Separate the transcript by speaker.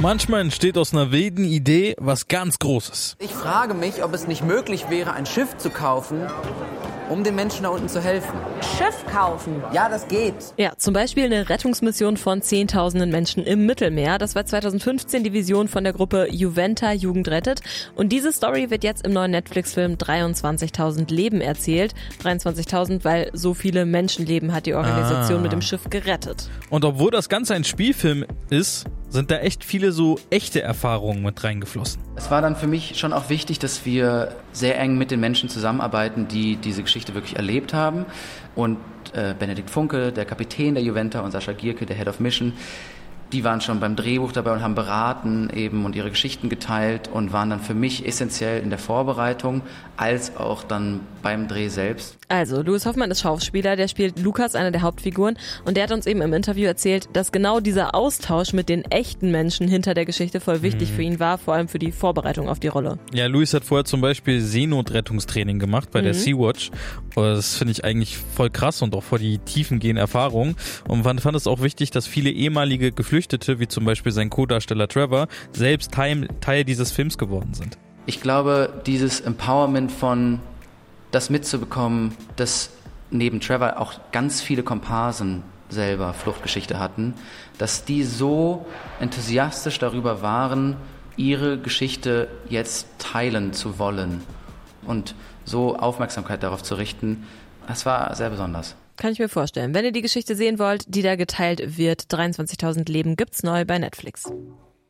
Speaker 1: Manchmal entsteht aus einer wilden Idee was ganz Großes.
Speaker 2: Ich frage mich, ob es nicht möglich wäre, ein Schiff zu kaufen, um den Menschen da unten zu helfen.
Speaker 3: Schiff kaufen?
Speaker 2: Ja, das geht.
Speaker 4: Ja, zum Beispiel eine Rettungsmission von Zehntausenden Menschen im Mittelmeer. Das war 2015 die Vision von der Gruppe Juventa Jugend rettet. Und diese Story wird jetzt im neuen Netflix-Film 23.000 Leben erzählt. 23.000, weil so viele Menschenleben hat die Organisation mit dem Schiff gerettet.
Speaker 1: Und obwohl das Ganze ein Spielfilm ist, sind da echt viele so echte Erfahrungen mit reingeflossen.
Speaker 5: Es war dann für mich schon auch wichtig, dass wir sehr eng mit den Menschen zusammenarbeiten, die diese Geschichte wirklich erlebt haben. Und Benedikt Funke, der Kapitän der Juventa, und Sascha Gierke, der Head of Mission, die waren schon beim Drehbuch dabei und haben beraten eben und ihre Geschichten geteilt und waren dann für mich essentiell in der Vorbereitung als auch dann beim Dreh selbst.
Speaker 4: Also, Louis Hoffmann ist Schauspieler, der spielt Lukas, einer der Hauptfiguren, und der hat uns eben im Interview erzählt, dass genau dieser Austausch mit den echten Menschen hinter der Geschichte voll wichtig für ihn war, vor allem für die Vorbereitung auf die Rolle.
Speaker 1: Ja, Louis hat vorher zum Beispiel Seenotrettungstraining gemacht bei der Sea-Watch. Das finde ich eigentlich voll krass und auch voll die tiefengehende Erfahrung. Und fand es auch wichtig, dass viele ehemalige Geflüchtete, wie zum Beispiel sein Co-Darsteller Trevor, selbst Teil dieses Films geworden sind.
Speaker 5: Ich glaube, dieses Empowerment von das mitzubekommen, dass neben Trevor auch ganz viele Komparsen selber Fluchtgeschichte hatten, dass die so enthusiastisch darüber waren, ihre Geschichte jetzt teilen zu wollen und so Aufmerksamkeit darauf zu richten, das war sehr besonders.
Speaker 4: Kann ich mir vorstellen. Wenn ihr die Geschichte sehen wollt, die da geteilt wird, 23.000 Leben gibt's neu bei Netflix.